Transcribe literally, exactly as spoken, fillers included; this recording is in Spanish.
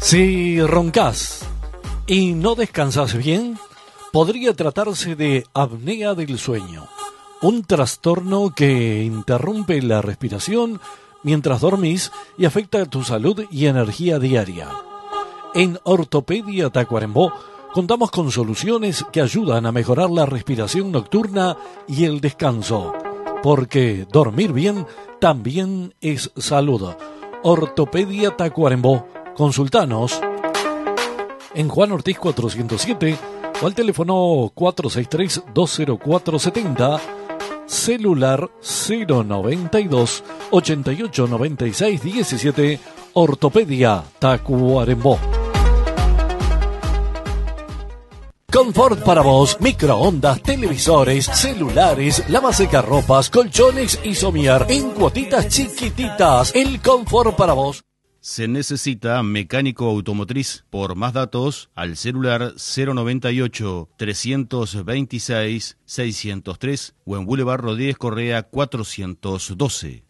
Si roncas y no descansas bien, podría tratarse de apnea del sueño, un trastorno que interrumpe la respiración mientras dormís y afecta tu salud y energía diaria. En Ortopedia Tacuarembó contamos con soluciones que ayudan a mejorar la respiración nocturna y el descanso, porque dormir bien también es salud. Ortopedia Tacuarembó, consultanos en Juan Ortiz cuatrocientos siete o al teléfono cuatro seis tres, dos cero cuatro siete cero, celular cero noventa y dos, ochenta y ocho, noventa y seis, diecisiete, Ortopedia Tacuarembó. Confort para vos, microondas, televisores, celulares, lavasecarropas, colchones y somier en cuotitas chiquititas. El confort para vos. Se necesita mecánico automotriz. Por más datos, al celular cero noventa y ocho, trescientos veintiséis, seiscientos tres o en Boulevard Rodríguez Correa cuatrocientos doce.